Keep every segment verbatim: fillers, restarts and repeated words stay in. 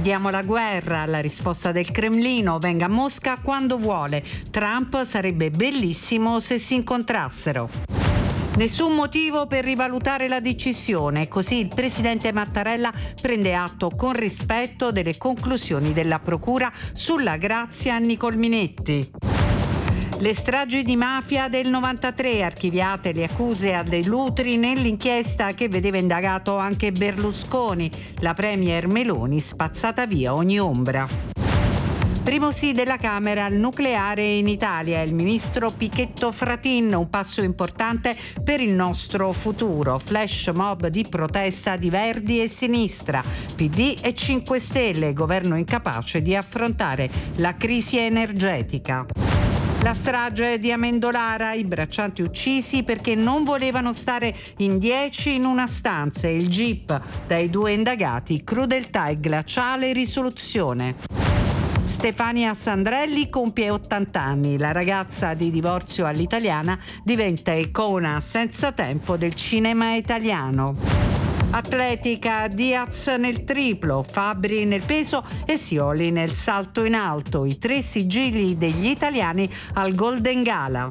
Diamo la guerra, la risposta del Cremlino, venga a Mosca quando vuole. Trump sarebbe bellissimo se si incontrassero. Nessun motivo per rivalutare la decisione, così il presidente Mattarella prende atto con rispetto delle conclusioni della procura sulla grazia a Nicol Minetti. Le stragi di mafia del novantatré, archiviate le accuse a De Lutri nell'inchiesta che vedeva indagato anche Berlusconi. La premier Meloni spazzata via ogni ombra. Primo sì della Camera al nucleare in Italia, il ministro Pichetto Fratin, un passo importante per il nostro futuro. Flash mob di protesta di Verdi e Sinistra, P D e cinque Stelle, governo incapace di affrontare la crisi energetica. La strage di Amendolara, i braccianti uccisi perché non volevano stare in dieci in una stanza e il jeep dai due indagati, crudeltà e glaciale risoluzione. Stefania Sandrelli compie ottanta anni, la ragazza di divorzio all'italiana diventa icona senza tempo del cinema italiano. Atletica, Diaz nel triplo, Fabbri nel peso e Scioli nel salto in alto, i tre sigilli degli italiani al Golden Gala.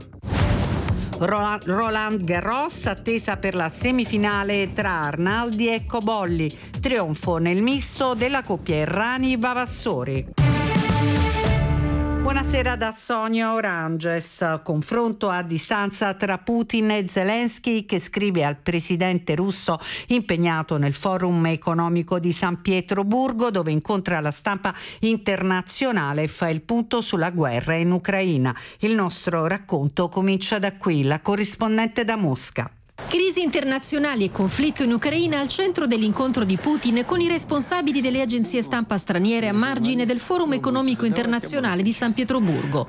Roland Garros, attesa per la semifinale tra Arnaldi e Cobolli, trionfo nel misto della coppia Errani-Vavassori. Buonasera da Sonia Oranges. Confronto a distanza tra Putin e Zelensky, che scrive al presidente russo impegnato nel forum economico di San Pietroburgo, dove incontra la stampa internazionale e fa il punto sulla guerra in Ucraina. Il nostro racconto comincia da qui, la corrispondente da Mosca. Crisi internazionali e conflitto in Ucraina al centro dell'incontro di Putin con i responsabili delle agenzie stampa straniere a margine del Forum economico internazionale di San Pietroburgo.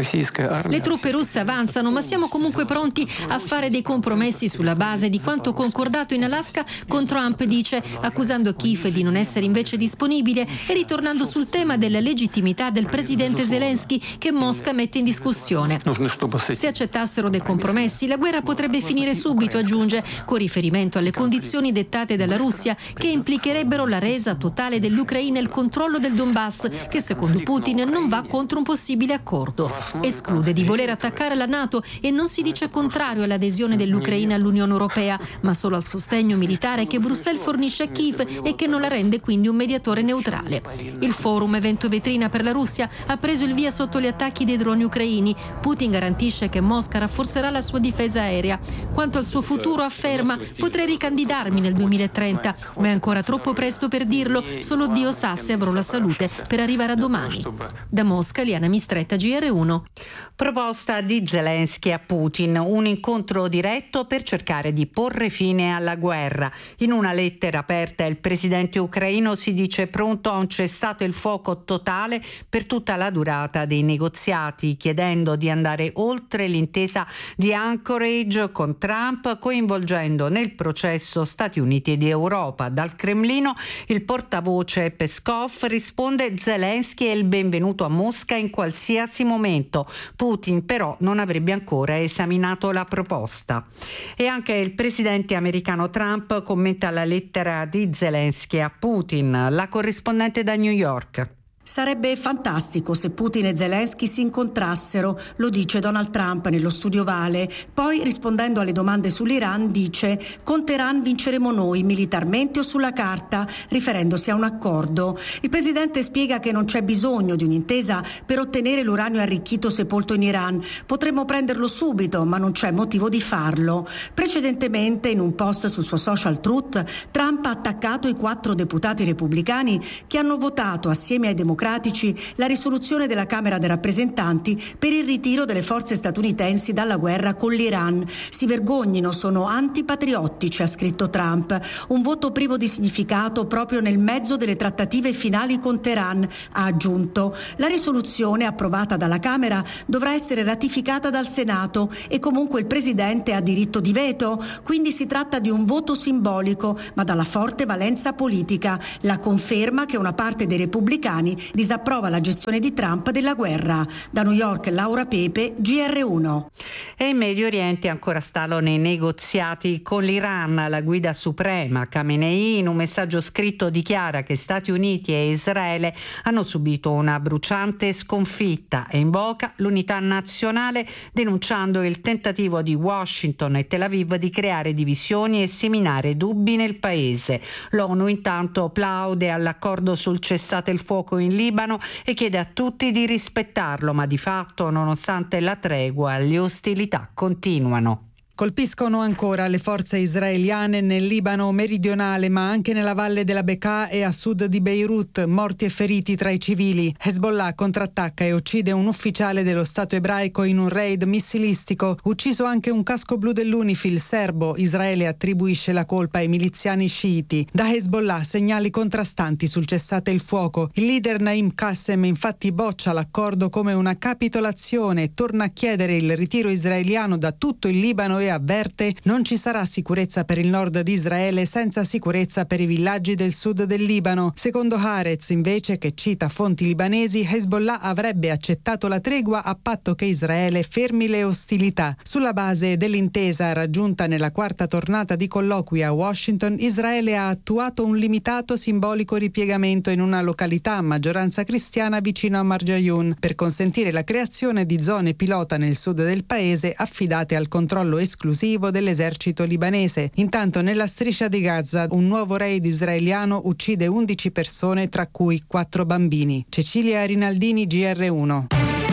Le truppe russe avanzano, ma siamo comunque pronti a fare dei compromessi sulla base di quanto concordato in Alaska con Trump, dice, accusando Kiev di non essere invece disponibile e ritornando sul tema della legittimità del presidente Zelensky che Mosca mette in discussione. Se accettassero dei compromessi, la guerra potrebbe finire subito, aggiunge, con riferimento alle condizioni dettate dalla Russia che implicherebbero la resa totale dell'Ucraina e il controllo del Donbass, che secondo Putin non va contro un possibile accordo. Esclude di voler attaccare la NATO e non si dice contrario all'adesione dell'Ucraina all'Unione Europea, ma solo al sostegno militare che Bruxelles fornisce a Kiev e che non la rende quindi un mediatore neutrale. Il forum, evento vetrina per la Russia, ha preso il via sotto gli attacchi dei droni ucraini. Putin garantisce che Mosca rafforzerà la sua difesa aerea. Quanto al suo futuro, afferma, potrei ricandidarmi nel duemilatrenta, ma è ancora troppo presto per dirlo, solo Dio sa se avrò la salute per arrivare a domani. Da Mosca, Liana Mistretta, G R uno. Proposta di Zelensky a Putin, un incontro diretto per cercare di porre fine alla guerra. In una lettera aperta il presidente ucraino si dice pronto a un cessate il fuoco totale per tutta la durata dei negoziati, chiedendo di andare oltre l'intesa di Anchorage con Trump, coinvolgendo nel processo Stati Uniti ed Europa. Dal Cremlino il portavoce Peskov risponde: Zelensky è il benvenuto a Mosca in qualsiasi momento. Putin però non avrebbe ancora esaminato la proposta. E anche il presidente americano Trump commenta la lettera di Zelensky a Putin. La corrispondente da New York. Sarebbe fantastico se Putin e Zelensky si incontrassero, lo dice Donald Trump nello studio Vale. Poi, rispondendo alle domande sull'Iran, dice: con Teheran vinceremo noi, militarmente o sulla carta, riferendosi a un accordo. Il presidente spiega che non c'è bisogno di un'intesa per ottenere l'uranio arricchito sepolto in Iran. Potremmo prenderlo subito, ma non c'è motivo di farlo. Precedentemente, in un post sul suo social Truth, Trump ha attaccato i quattro deputati repubblicani che hanno votato assieme ai democratici la risoluzione della Camera dei rappresentanti per il ritiro delle forze statunitensi dalla guerra con l'Iran. Si vergognino, sono antipatriottici, ha scritto Trump. Un voto privo di significato proprio nel mezzo delle trattative finali con Teheran, ha aggiunto. La risoluzione approvata dalla Camera dovrà essere ratificata dal Senato e comunque il presidente ha diritto di veto, quindi si tratta di un voto simbolico ma dalla forte valenza politica, la conferma che una parte dei repubblicani disapprova la gestione di Trump della guerra. Da New York Laura Pepe, G R uno. E in Medio Oriente ancora stallano i negoziati con l'Iran. La guida suprema Khamenei in un messaggio scritto dichiara che Stati Uniti e Israele hanno subito una bruciante sconfitta e invoca l'unità nazionale, denunciando il tentativo di Washington e Tel Aviv di creare divisioni e seminare dubbi nel paese. L'ONU intanto plaude all'accordo sul cessate il fuoco in Libano e chiede a tutti di rispettarlo, ma di fatto, nonostante la tregua, le ostilità continuano. Colpiscono ancora le forze israeliane nel Libano meridionale, ma anche nella valle della Bekaa e a sud di Beirut, morti e feriti tra i civili. Hezbollah contrattacca e uccide un ufficiale dello Stato ebraico in un raid missilistico. Ucciso anche un casco blu dell'Unifil serbo. Israele attribuisce la colpa ai miliziani sciiti. Da Hezbollah segnali contrastanti sul cessate il fuoco. Il leader Naim Qassem infatti boccia l'accordo come una capitolazione e torna a chiedere il ritiro israeliano da tutto il Libano e avverte: non ci sarà sicurezza per il nord di Israele senza sicurezza per i villaggi del sud del Libano. Secondo Haaretz, invece, che cita fonti libanesi, Hezbollah avrebbe accettato la tregua a patto che Israele fermi le ostilità. Sulla base dell'intesa raggiunta nella quarta tornata di colloqui a Washington, Israele ha attuato un limitato simbolico ripiegamento in una località a maggioranza cristiana vicino a Marjayun per consentire la creazione di zone pilota nel sud del paese affidate al controllo esclusivo dell'esercito libanese. Intanto nella striscia di Gaza un nuovo raid israeliano uccide undici persone, tra cui quattro bambini. Cecilia Rinaldini, G R uno.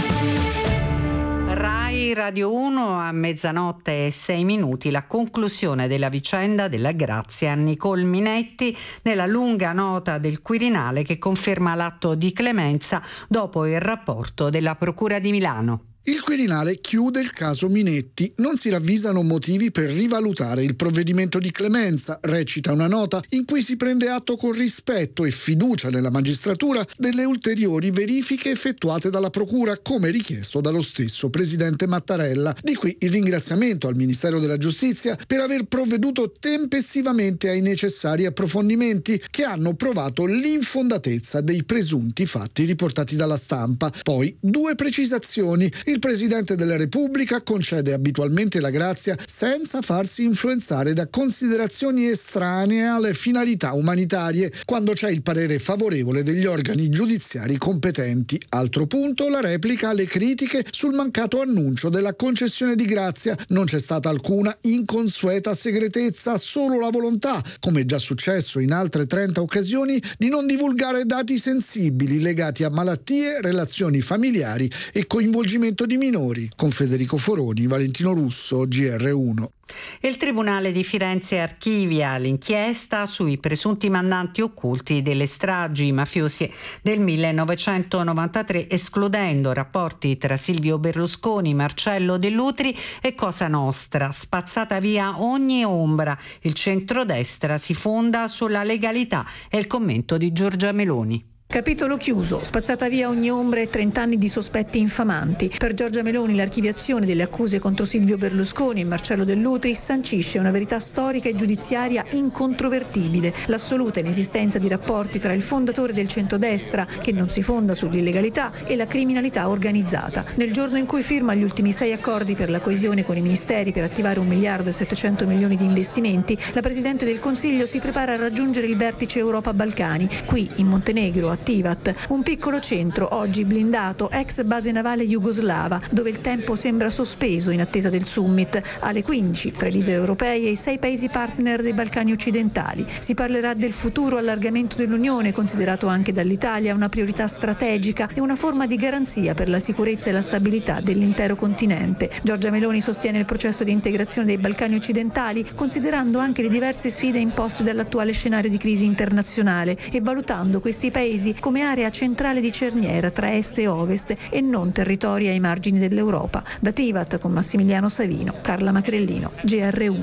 Rai Radio uno a mezzanotte e sei minuti, la conclusione della vicenda della Grazia Nicole Minetti nella lunga nota del Quirinale che conferma l'atto di clemenza dopo il rapporto della Procura di Milano. Il Quirinale chiude il caso Minetti. Non si ravvisano motivi per rivalutare il provvedimento di clemenza, recita una nota in cui si prende atto con rispetto e fiducia nella magistratura delle ulteriori verifiche effettuate dalla Procura, come richiesto dallo stesso presidente Mattarella. Di qui il ringraziamento al Ministero della Giustizia per aver provveduto tempestivamente ai necessari approfondimenti che hanno provato l'infondatezza dei presunti fatti riportati dalla stampa. Poi due precisazioni. Il Presidente della Repubblica concede abitualmente la grazia senza farsi influenzare da considerazioni estranee alle finalità umanitarie, quando c'è il parere favorevole degli organi giudiziari competenti. Altro punto, la replica alle critiche sul mancato annuncio della concessione di grazia. Non c'è stata alcuna inconsueta segretezza, solo la volontà, come già successo in altre trenta occasioni, di non divulgare dati sensibili legati a malattie, relazioni familiari e coinvolgimento di minori. Con Federico Foroni, Valentino Russo, G R uno. Il Tribunale di Firenze archivia l'inchiesta sui presunti mandanti occulti delle stragi mafiose del millenovecentonovantatré, escludendo rapporti tra Silvio Berlusconi, Marcello Dell'Utri e Cosa Nostra. Spazzata via ogni ombra, il centrodestra si fonda sulla legalità, è il commento di Giorgia Meloni. Capitolo chiuso, spazzata via ogni ombra e trent'anni di sospetti infamanti. Per Giorgia Meloni l'archiviazione delle accuse contro Silvio Berlusconi e Marcello Dell'Utri sancisce una verità storica e giudiziaria incontrovertibile: l'assoluta inesistenza di rapporti tra il fondatore del centrodestra, che non si fonda sull'illegalità, e la criminalità organizzata. Nel giorno in cui firma gli ultimi sei accordi per la coesione con i ministeri per attivare un miliardo e settecento milioni di investimenti, la Presidente del Consiglio si prepara a raggiungere il vertice Europa-Balcani, qui in Montenegro, a Tivat, un piccolo centro oggi blindato, ex base navale jugoslava, dove il tempo sembra sospeso in attesa del summit. Alle quindici, tra i leader europei e i sei paesi partner dei Balcani occidentali. Si parlerà del futuro allargamento dell'Unione, considerato anche dall'Italia una priorità strategica e una forma di garanzia per la sicurezza e la stabilità dell'intero continente. Giorgia Meloni sostiene il processo di integrazione dei Balcani occidentali, considerando anche le diverse sfide imposte dall'attuale scenario di crisi internazionale e valutando questi paesi come area centrale di cerniera tra est e ovest e non territori ai margini dell'Europa. Da Tivat con Massimiliano Savino, Carla Macrellino, G R uno.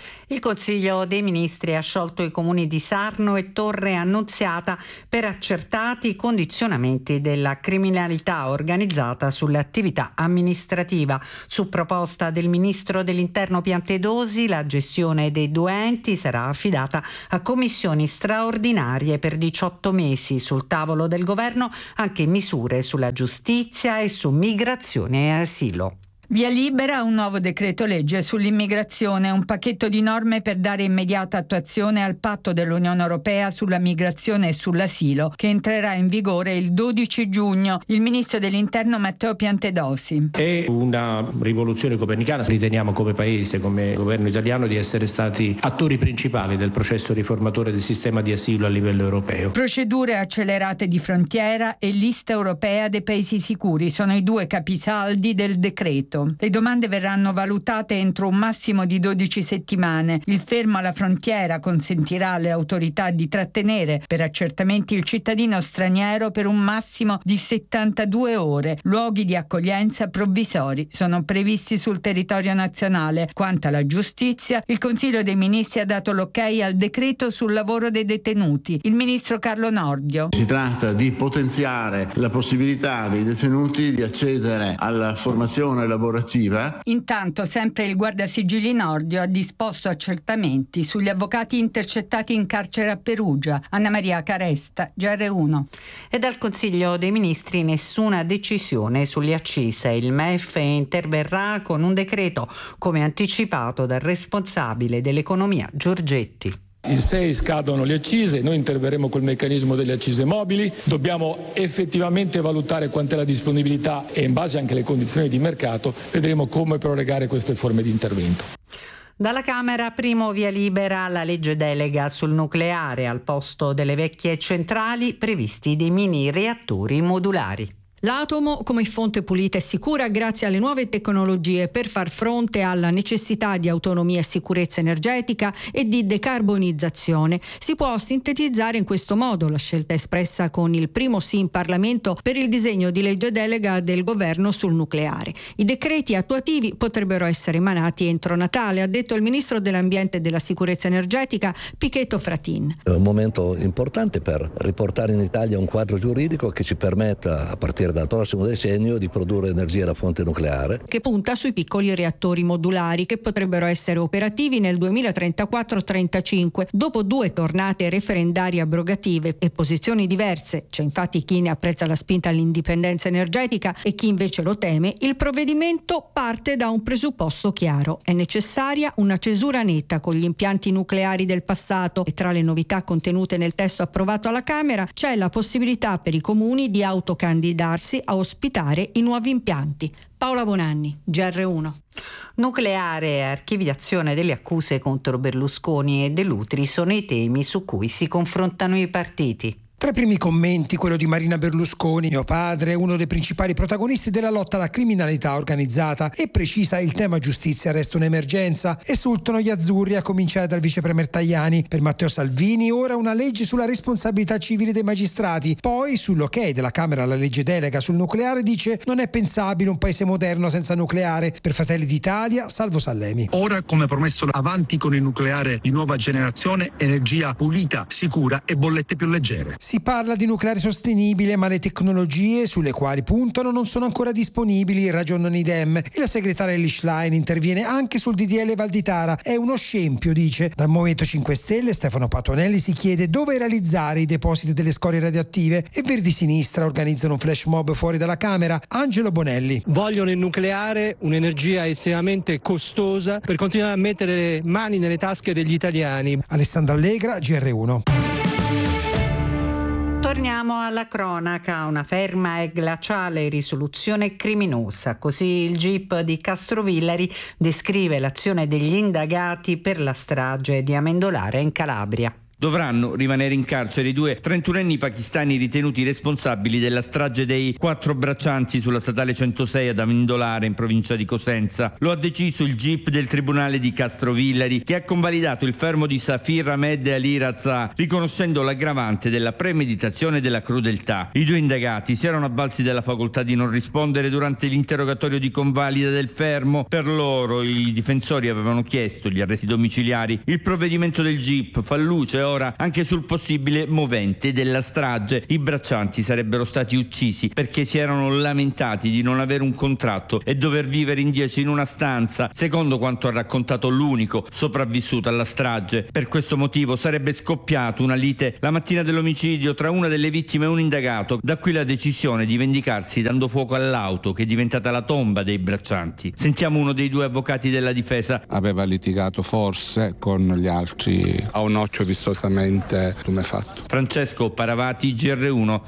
Il Consiglio dei Ministri ha sciolto i comuni di Sarno e Torre Annunziata per accertati condizionamenti della criminalità organizzata sull'attività amministrativa. Su proposta del Ministro dell'Interno Piantedosi, la gestione dei due enti sarà affidata a commissioni straordinarie per diciotto mesi. Sul tavolo del governo anche misure sulla giustizia e su migrazione e asilo. Via libera un nuovo decreto legge sull'immigrazione, un pacchetto di norme per dare immediata attuazione al patto dell'Unione Europea sulla migrazione e sull'asilo, che entrerà in vigore il dodici giugno. Il ministro dell'Interno Matteo Piantedosi. È una rivoluzione copernicana. Riteniamo come Paese, come governo italiano, di essere stati attori principali del processo riformatore del sistema di asilo a livello europeo. Procedure accelerate di frontiera e lista europea dei paesi sicuri sono i due capisaldi del decreto. Le domande verranno valutate entro un massimo di dodici settimane. Il fermo alla frontiera consentirà alle autorità di trattenere per accertamenti il cittadino straniero per un massimo di settantadue ore. Luoghi di accoglienza provvisori sono previsti sul territorio nazionale. Quanto alla giustizia, il Consiglio dei Ministri ha dato l'ok al decreto sul lavoro dei detenuti. Il ministro Carlo Nordio. Si tratta di potenziare la possibilità dei detenuti di accedere alla formazione lavorativa. Intanto, sempre il Guardasigilli Nordio ha disposto accertamenti sugli avvocati intercettati in carcere a Perugia. Anna Maria Caresta, G R uno. E dal Consiglio dei Ministri nessuna decisione sulle accise. Il M E F interverrà con un decreto, come anticipato dal responsabile dell'economia Giorgetti. Il sei scadono le accise, noi interverremo col meccanismo delle accise mobili, dobbiamo effettivamente valutare quant'è la disponibilità e in base anche alle condizioni di mercato vedremo come prorogare queste forme di intervento. Dalla Camera primo via libera alla legge delega sul nucleare, al posto delle vecchie centrali previsti dei mini reattori modulari. L'atomo come fonte pulita e sicura grazie alle nuove tecnologie per far fronte alla necessità di autonomia e sicurezza energetica e di decarbonizzazione. Si può sintetizzare in questo modo la scelta espressa con il primo sì in Parlamento per il disegno di legge delega del governo sul nucleare. I decreti attuativi potrebbero essere emanati entro Natale, ha detto il ministro dell'Ambiente e della Sicurezza Energetica Pichetto Fratin. È un momento importante per riportare in Italia un quadro giuridico che ci permetta, a partire dal prossimo decennio, di produrre energia da fonte nucleare, che punta sui piccoli reattori modulari che potrebbero essere operativi nel duemilatrentaquattro trentacinque. Dopo due tornate referendarie abrogative e posizioni diverse, c'è infatti chi ne apprezza la spinta all'indipendenza energetica e chi invece lo teme, il provvedimento parte da un presupposto chiaro: è necessaria una cesura netta con gli impianti nucleari del passato, e tra le novità contenute nel testo approvato alla Camera c'è la possibilità per i comuni di autocandidarsi a ospitare i nuovi impianti. Paola Bonanni, G R uno. Nucleare e archiviazione delle accuse contro Berlusconi e De Lutri sono i temi su cui si confrontano i partiti. Tra i primi commenti quello di Marina Berlusconi: mio padre è uno dei principali protagonisti della lotta alla criminalità organizzata, e precisa il tema giustizia resta un'emergenza. Esultano gli azzurri, a cominciare dal vice premier Tajani. Per Matteo Salvini ora una legge sulla responsabilità civile dei magistrati. Poi sull'ok della Camera alla legge delega sul nucleare dice non è pensabile un paese moderno senza nucleare. Per Fratelli d'Italia Salvo Sallemi. Ora, come promesso, avanti con il nucleare di nuova generazione, energia pulita, sicura e bollette più leggere. Si parla di nucleare sostenibile, ma le tecnologie sulle quali puntano non sono ancora disponibili, ragionano i Dem. E la segretaria Lischlein interviene anche sul D D L Valditara. È uno scempio, dice. Dal Movimento cinque Stelle Stefano Patonelli si chiede dove realizzare i depositi delle scorie radioattive, e Verdi Sinistra organizzano un flash mob fuori dalla Camera. Angelo Bonelli. Vogliono il nucleare, un'energia estremamente costosa, per continuare a mettere le mani nelle tasche degli italiani. Alessandra Allegra, G R uno. Torniamo alla cronaca. Una ferma e glaciale risoluzione criminosa. Così il G I P di Castrovillari descrive l'azione degli indagati per la strage di Amendolare in Calabria. Dovranno rimanere in carcere i due trentunenni pakistani ritenuti responsabili della strage dei quattro braccianti sulla statale centosei ad Amindolare in provincia di Cosenza. Lo ha deciso il G I P del Tribunale di Castrovillari, che ha convalidato il fermo di Safir Ahmed e Ali Raza, riconoscendo l'aggravante della premeditazione e della crudeltà. I due indagati si erano avvalsi della facoltà di non rispondere durante l'interrogatorio di convalida del fermo. Per loro i difensori avevano chiesto gli arresti domiciliari. Il provvedimento del G I P fa luce ora anche sul possibile movente della strage. I braccianti sarebbero stati uccisi perché si erano lamentati di non avere un contratto e dover vivere in dieci in una stanza, secondo quanto ha raccontato l'unico sopravvissuto alla strage. Per questo motivo sarebbe scoppiato una lite la mattina dell'omicidio tra una delle vittime e un indagato. Da qui la decisione di vendicarsi dando fuoco all'auto, che è diventata la tomba dei braccianti. Sentiamo uno dei due avvocati della difesa. Aveva litigato forse con gli altri a un occhio vistosamente tumefatto. Francesco Paravati, G R uno.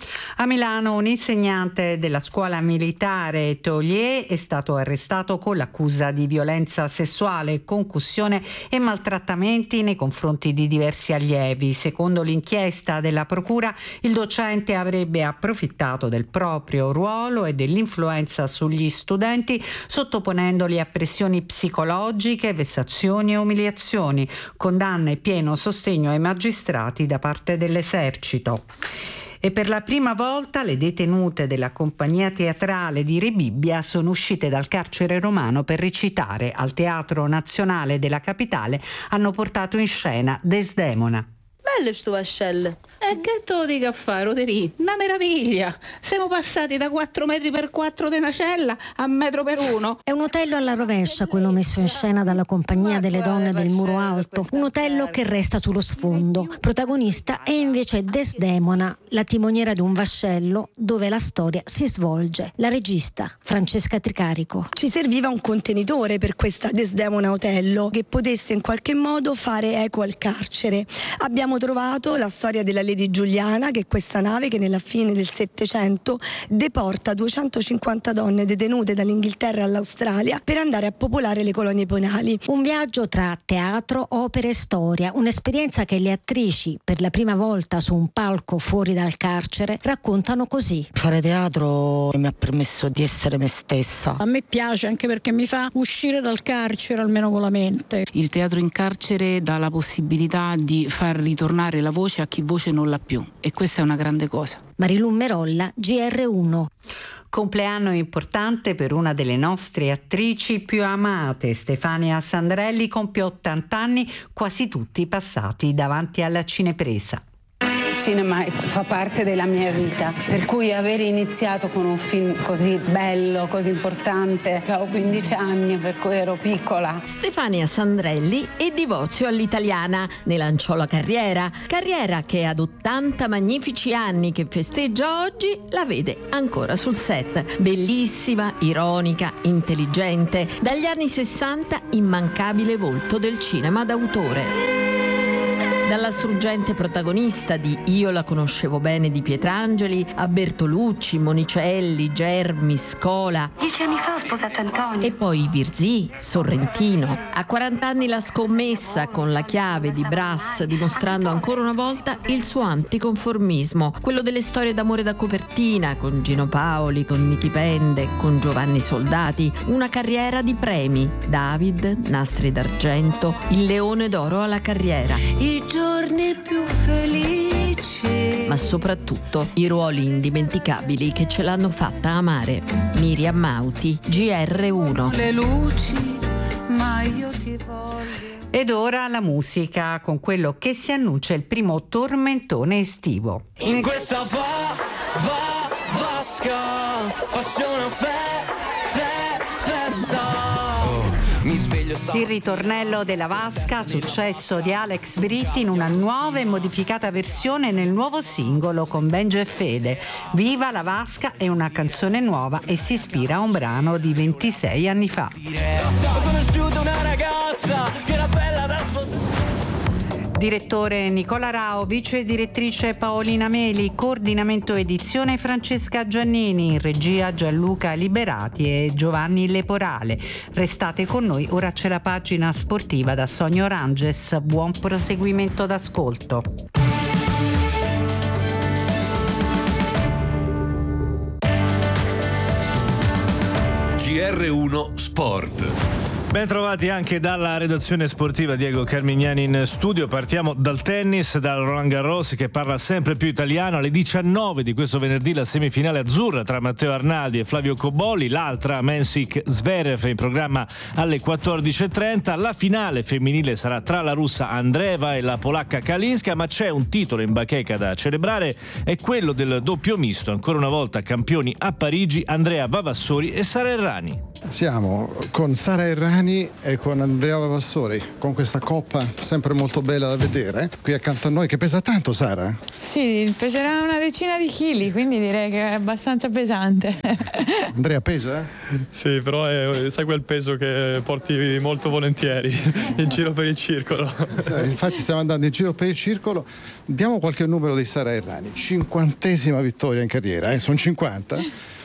A Milano un insegnante della scuola militare Taulier è stato arrestato con l'accusa di violenza sessuale, concussione e maltrattamenti nei confronti di diversi allievi. Secondo l'inchiesta della procura, il docente avrebbe approfittato del proprio ruolo e dell'influenza sugli studenti, sottoponendoli a pressioni psicologiche, vessazioni e umiliazioni. Condanna e pieno sostegno ai magistrati da parte dell'esercito. E per la prima volta le detenute della compagnia teatrale di Rebibbia sono uscite dal carcere romano per recitare al Teatro Nazionale della Capitale. Hanno portato in scena Desdemona. Bello sto vascello. E che te lo dico a fare, Roderì? Una meraviglia! Siamo passati da quattro metri per quattro di una cella a metro per uno. È un Otello alla rovescia quello messo in scena dalla Compagnia delle Donne del Muro Alto. Un Otello che resta sullo sfondo. Protagonista è invece Desdemona, la timoniera di un vascello dove la storia si svolge. La regista, Francesca Tricarico. Ci serviva un contenitore per questa Desdemona Otello che potesse in qualche modo fare eco al carcere. Abbiamo trovato la storia della Lady Giuliana, che è questa nave che nella fine del Settecento deporta duecentocinquanta donne detenute dall'Inghilterra all'Australia per andare a popolare le colonie penali. Un viaggio tra teatro, opera e storia, un'esperienza che le attrici, per la prima volta su un palco fuori dal carcere, raccontano così. Fare teatro mi ha permesso di essere me stessa. A me piace anche perché mi fa uscire dal carcere almeno con la mente. Il teatro in carcere dà la possibilità di far ritornare la voce a chi voce non l'ha più, e questa è una grande cosa. Marilu Merolla, G R uno. Compleanno importante per una delle nostre attrici più amate. Stefania Sandrelli compie ottanta anni, quasi tutti passati davanti alla cinepresa. Il cinema fa parte della mia vita, per cui aver iniziato con un film così bello, così importante, avevo quindici anni, per cui ero piccola. Stefania Sandrelli e Divorzio all'italiana, ne lanciò la carriera, carriera che ad ottanta magnifici anni che festeggia oggi la vede ancora sul set. Bellissima, ironica, intelligente, dagli anni sessanta immancabile volto del cinema d'autore. Dalla struggente protagonista di Io la conoscevo bene di Pietrangeli a Bertolucci, Monicelli, Germi, Scola. Dieci anni fa ho sposato Antonio. E poi Virzì, Sorrentino. A quaranta anni La scommessa con La chiave di Brass, dimostrando ancora una volta il suo anticonformismo, quello delle storie d'amore da copertina, con Gino Paoli, con Nichi Pende, con Giovanni Soldati. Una carriera di premi: David, Nastri d'argento, il Leone d'oro alla carriera. I giorni più felici. Ma soprattutto i ruoli indimenticabili che ce l'hanno fatta amare. Miriam Mauti, G R uno. Le luci, ma io ti voglio. Ed ora la musica, con quello che si annuncia il primo tormentone estivo. In questa va, va, vasca, faccio una fe, fe, festa. Il ritornello della Vasca, successo di Alex Britti in una nuova e modificata versione nel nuovo singolo con Benji e Fede. Viva la Vasca è una canzone nuova e si ispira a un brano di ventisei anni fa. Ho conosciuto una ragazza che era bella da sposare. Direttore Nicola Rao, vice direttrice Paolina Meli, coordinamento edizione Francesca Giannini, regia Gianluca Liberati e Giovanni Leporale. Restate con noi, ora c'è la pagina sportiva da Sonia Oranges. Buon proseguimento d'ascolto. G R uno Sport. Ben trovati anche dalla redazione sportiva, Diego Carmignani in studio. Partiamo dal tennis, dal Roland Garros che parla sempre più italiano. Alle diciannove di questo venerdì la semifinale azzurra tra Matteo Arnaldi e Flavio Cobolli, l'altra Mensik Zverev in programma alle quattordici e trenta. La finale femminile sarà tra la russa Andreeva e la polacca Kalinska, ma c'è un titolo in bacheca da celebrare, è quello del doppio misto, ancora una volta campioni a Parigi Andrea Vavassori e Sara Errani. Siamo con Sara Errani e con Andrea Vavassori, con questa coppa sempre molto bella da vedere qui accanto a noi, che pesa tanto, Sara? Sì, peserà una decina di chili, quindi direi che è abbastanza pesante. Andrea, pesa? Sì, però è, sai quel peso che porti molto volentieri in giro per il circolo. Infatti stiamo andando in giro per il circolo. Diamo qualche numero di Sara Errani. cinquantesima vittoria in carriera, eh? Sono cinquanta.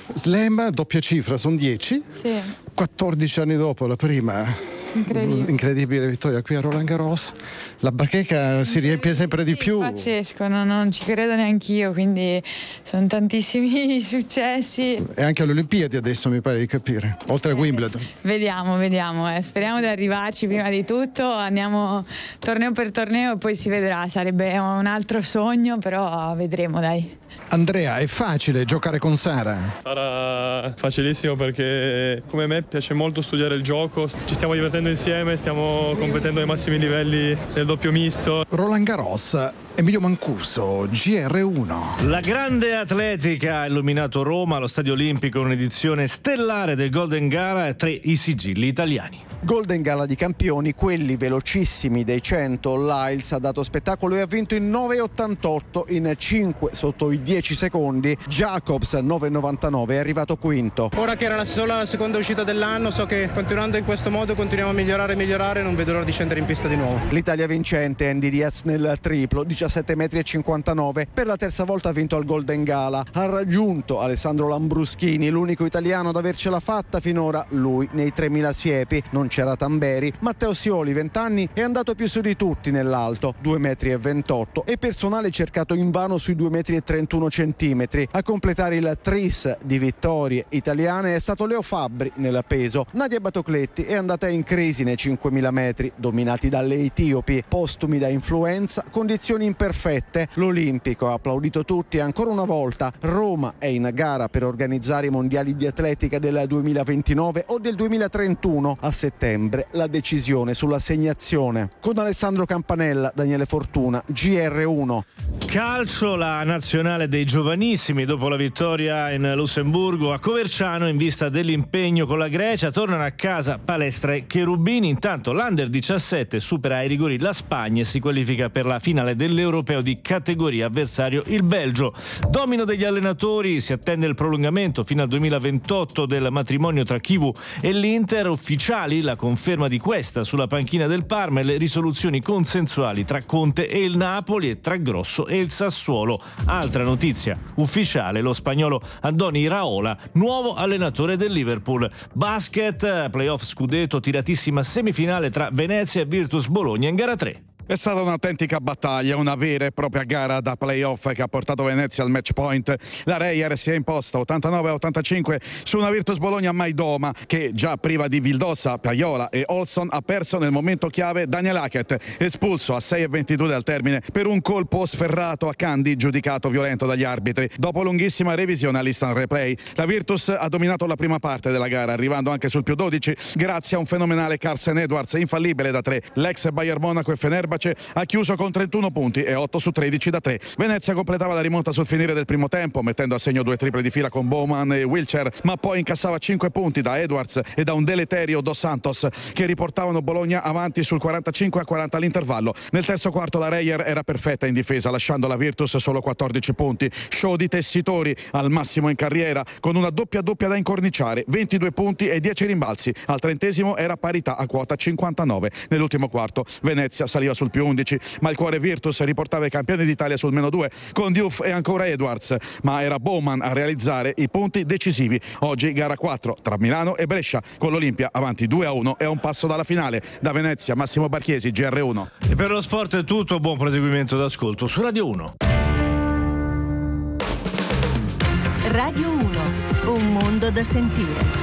Slam, doppia cifra, sono dieci. Sì. quattordici anni dopo la prima incredibile, incredibile vittoria qui a Roland Garros. La bacheca si riempie sempre di più. Pazzesco, no, non ci credo neanch'io, quindi sono tantissimi successi. E anche alle Olimpiadi adesso mi pare di capire, oltre a Wimbledon. Vediamo, vediamo, eh. Speriamo di arrivarci prima di tutto, andiamo torneo per torneo e poi si vedrà, sarebbe un altro sogno, però vedremo, dai. Andrea, è facile giocare con Sara? Sarà facilissimo perché come me piace molto studiare il gioco, ci stiamo divertendo insieme, stiamo competendo ai massimi livelli del doppio misto. Roland Garros, Emilio Mancuso, G R uno. La grande atletica ha illuminato Roma allo Stadio Olimpico, un'edizione stellare del Golden Gala e tre i sigilli italiani. Golden Gala di campioni, quelli velocissimi dei cento. Lyles ha dato spettacolo e ha vinto in nove e ottantotto, in cinque sotto i dieci secondi. Jacobs nove e novantanove è arrivato quinto. Ora che era la sola seconda uscita dell'anno, so che continuando in questo modo continuiamo a migliorare e migliorare, non vedo l'ora di scendere in pista di nuovo. L'Italia vincente, Andy Diaz nel triplo, diciassette metri e cinquantanove, per la terza volta ha vinto al Golden Gala. Ha raggiunto Alessandro Lambruschini, l'unico italiano ad avercela fatta finora, lui nei tremila siepi. Non c'era Tamberi. Matteo Sioli, venti anni, è andato più su di tutti nell'alto, due metri e ventotto, e personale cercato invano sui due metri e trentuno centimetri. A completare il tris di vittorie italiane è stato Leo Fabbri nel peso. Nadia Batocletti è andata in crisi nei cinquemila metri, dominati dalle etiopi, postumi da influenza, condizioni imperfette. L'Olimpico ha applaudito tutti e ancora una volta Roma è in gara per organizzare i mondiali di atletica del duemilaventinove o del duemilatrentuno. A settembre la decisione sull'assegnazione. Con Alessandro Campanella, Daniele Fortuna, G R uno. Calcio, la nazionale dei giovanissimi dopo la vittoria in Lussemburgo a Coverciano in vista dell'impegno con la Grecia tornano a casa Palestra e Cherubini. Intanto l'Under diciassette supera ai rigori la Spagna e si qualifica per la finale dell'Europeo di categoria, avversario il Belgio. Domino degli allenatori, si attende il prolungamento fino al duemilaventotto del matrimonio tra Chivu e l'Inter. Ufficiali la conferma di questa sulla panchina del Parma e le risoluzioni consensuali tra Conte e il Napoli e tra Grosso e il Sassuolo. Altra notizia ufficiale, lo spagnolo Andoni Iraola, nuovo allenatore del Liverpool. Basket, playoff scudetto, tiratissima semifinale tra Venezia e Virtus Bologna in gara tre. È stata un'autentica battaglia, una vera e propria gara da playoff che ha portato Venezia al match point. La Reyer si è imposta ottantanove a ottantacinque su una Virtus Bologna mai doma che già priva di Vildossa, Paiola e Olson ha perso nel momento chiave Daniel Hackett, espulso a sei e ventidue al termine per un colpo sferrato a Candy giudicato violento dagli arbitri. Dopo lunghissima revisione all'instant replay, la Virtus ha dominato la prima parte della gara, arrivando anche sul più dodici grazie a un fenomenale Carsen Edwards infallibile da tre. L'ex Bayern Monaco e Fenerbahce ha chiuso con trentuno punti e otto su tredici da tre. Venezia completava la rimonta sul finire del primo tempo, mettendo a segno due triple di fila con Bowman e Wilcher, ma poi incassava cinque punti da Edwards e da un deleterio Dos Santos che riportavano Bologna avanti sul quarantacinque a quaranta all'intervallo. Nel terzo quarto la Reyer era perfetta in difesa, lasciando la Virtus solo quattordici punti. Show di tessitori al massimo in carriera, con una doppia doppia da incorniciare, ventidue punti e dieci rimbalzi. Al trentesimo era parità a quota cinquantanove. Nell'ultimo quarto Venezia saliva sul sul più undici, ma il cuore Virtus riportava i campioni d'Italia sul meno due con Diouf e ancora Edwards, ma era Bowman a realizzare i punti decisivi. Oggi gara quattro tra Milano e Brescia, con l'Olimpia avanti due a uno e a un passo dalla finale. Da Venezia, Massimo Barchiesi, G R uno. E per lo sport è tutto, buon proseguimento d'ascolto su Radio uno. Radio uno, un mondo da sentire.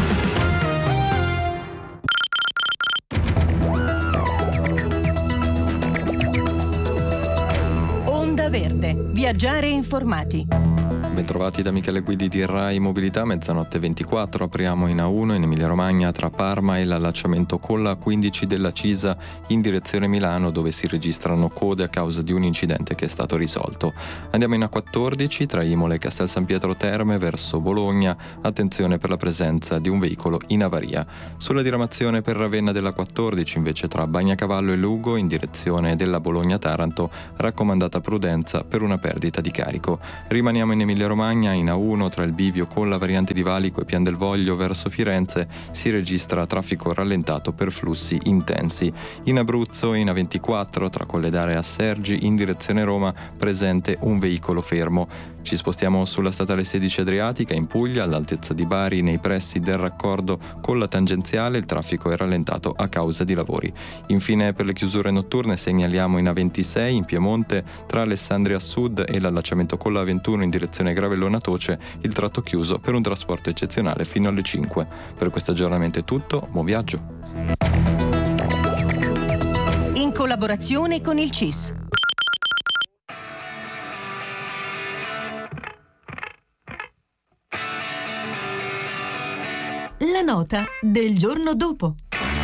Onda Verde, viaggiare informati. Bentrovati da Michele Guidi di Rai Mobilità, mezzanotte ventiquattro, apriamo in A uno in Emilia Romagna tra Parma e l'allacciamento con la quindici della Cisa in direzione Milano, dove si registrano code a causa di un incidente che è stato risolto. Andiamo in A quattordici tra Imola e Castel San Pietro Terme verso Bologna, attenzione per la presenza di un veicolo in avaria. Sulla diramazione per Ravenna della quattordici invece tra Bagnacavallo e Lugo in direzione della Bologna-Taranto, raccomandata prudenza per una perdita di carico. Rimaniamo in Emilia Romagna in A uno tra il bivio con la variante di Valico e Pian del Voglio verso Firenze si registra traffico rallentato per flussi intensi. In Abruzzo in A ventiquattro tra Colledare e Assergi in direzione Roma presente un veicolo fermo. Ci spostiamo sulla statale sedici Adriatica in Puglia all'altezza di Bari nei pressi del raccordo con la tangenziale il traffico è rallentato a causa di lavori. Infine per le chiusure notturne segnaliamo in A ventisei in Piemonte tra Alessandria Sud e l'allacciamento con la A ventuno in direzione Gravellona Toce il tratto chiuso per un trasporto eccezionale fino alle cinque. Per questo aggiornamento è tutto, buon viaggio. In collaborazione con il C I S. La nota del giorno dopo.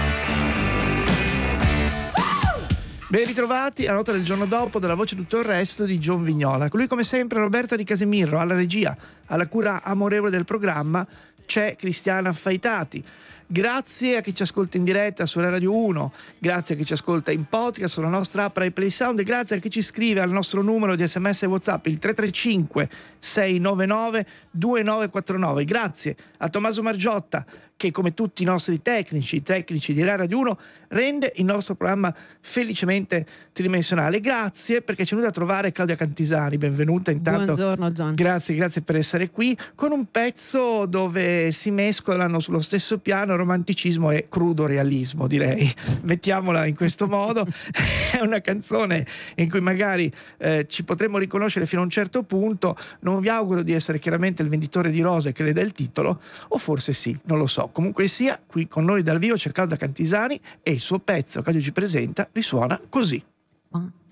Ben ritrovati alla nota del giorno dopo della voce tutto il resto di John Vignola. Con lui come sempre Roberta Di Casemirro, alla regia, alla cura amorevole del programma c'è Cristiana Faitati. Grazie a chi ci ascolta in diretta sulla Radio uno, grazie a chi ci ascolta in podcast sulla nostra app Rai Play Sound e grazie a chi ci scrive al nostro numero di sms e WhatsApp il tre tre cinque sei nove nove due nove quattro nove. Grazie a Tommaso Margiotta che come tutti i nostri tecnici, tecnici di Rai Radio uno rende il nostro programma felicemente tridimensionale. Grazie perché ci è venuta a trovare Claudia Cantisani, benvenuta intanto. Buongiorno John. Grazie, grazie per essere qui con un pezzo dove si mescolano sullo stesso piano romanticismo e crudo realismo, direi. Mettiamola in questo modo. È una canzone in cui magari eh, ci potremmo riconoscere fino a un certo punto. Non vi auguro di essere chiaramente il venditore di rose che le dà il titolo, o forse sì, non lo so. Comunque sia, qui con noi dal vivo c'è Claudia Cantisani e il suo pezzo che oggi ci presenta risuona così. Ah.